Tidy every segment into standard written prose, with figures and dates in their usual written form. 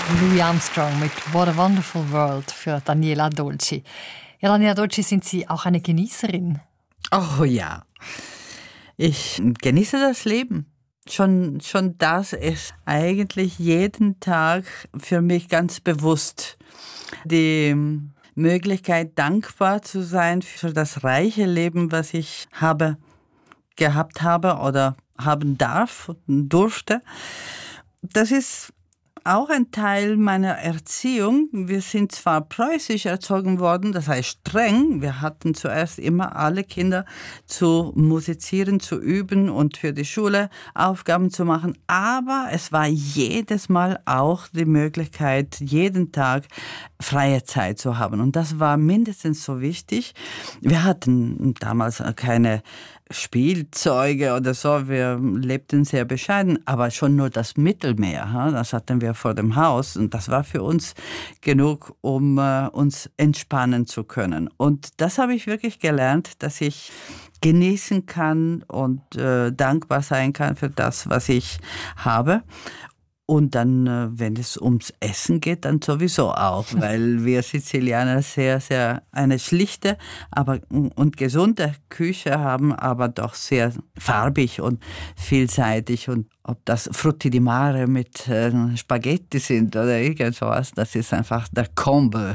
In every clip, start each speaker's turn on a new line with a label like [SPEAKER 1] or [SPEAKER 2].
[SPEAKER 1] Louis Armstrong mit What a Wonderful World für Daniela Dolci. Ja, Daniela Dolci, sind Sie auch eine Genießerin?
[SPEAKER 2] Oh ja, ich genieße das Leben. Schon das ist eigentlich jeden Tag für mich ganz bewusst. Die Möglichkeit, dankbar zu sein für das reiche Leben, was ich gehabt habe oder haben darf und durfte. Das ist auch ein Teil meiner Erziehung. Wir sind zwar preußisch erzogen worden, das heißt streng. Wir hatten zuerst immer alle Kinder zu musizieren, zu üben und für die Schule Aufgaben zu machen. Aber es war jedes Mal auch die Möglichkeit, jeden Tag freie Zeit zu haben. Und das war mindestens so wichtig. Wir hatten damals keine Spielzeuge oder so, wir lebten sehr bescheiden, aber schon nur das Mittelmeer, das hatten wir vor dem Haus und das war für uns genug, um uns entspannen zu können. Und das habe ich wirklich gelernt, dass ich genießen kann und dankbar sein kann für das, was ich habe. Und dann, wenn es ums Essen geht, dann sowieso auch, weil wir Sizilianer sehr, sehr eine schlichte und gesunde Küche haben, aber doch sehr farbig und vielseitig. Und ob das Frutti di Mare mit Spaghetti sind oder irgend sowas, das ist einfach der Combo.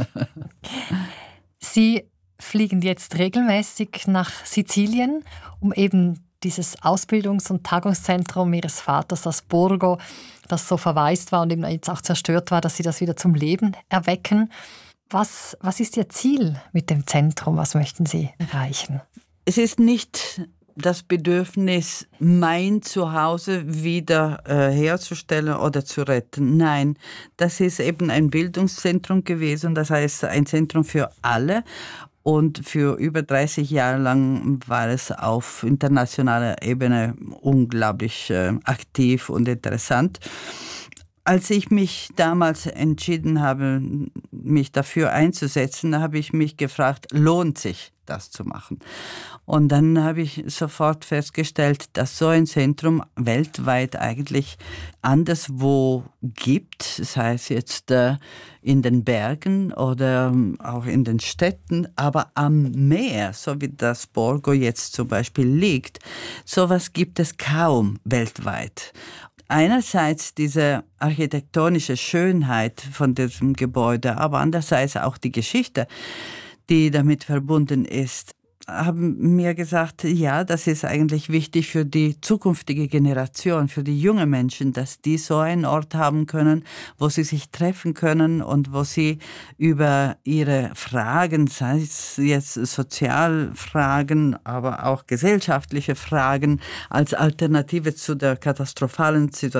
[SPEAKER 1] Sie fliegen jetzt regelmäßig nach Sizilien, um eben dieses Ausbildungs- und Tagungszentrum Ihres Vaters, das Borgo, das so verwaist war und eben jetzt auch zerstört war, dass Sie das wieder zum Leben erwecken. Was ist Ihr Ziel mit dem Zentrum? Was möchten Sie erreichen?
[SPEAKER 2] Es ist nicht das Bedürfnis, mein Zuhause wieder herzustellen oder zu retten. Nein, das ist eben ein Bildungszentrum gewesen, das heißt ein Zentrum für alle. Und für über 30 Jahre lang war es auf internationaler Ebene unglaublich aktiv und interessant. Als ich mich damals entschieden habe, mich dafür einzusetzen, habe ich mich gefragt, lohnt sich das zu machen? Und dann habe ich sofort festgestellt, dass so ein Zentrum weltweit eigentlich anderswo gibt, sei es jetzt in den Bergen oder auch in den Städten, aber am Meer, so wie das Borgo jetzt zum Beispiel liegt, sowas gibt es kaum weltweit. Einerseits diese architektonische Schönheit von diesem Gebäude, aber andererseits auch die Geschichte, die damit verbunden ist, haben mir gesagt, ja, das ist eigentlich wichtig für die zukünftige Generation, für die jungen Menschen, dass die so einen Ort haben können, wo sie sich treffen können und wo sie über ihre Fragen, sei es jetzt Sozialfragen, aber auch gesellschaftliche Fragen als Alternative zu der katastrophalen Situation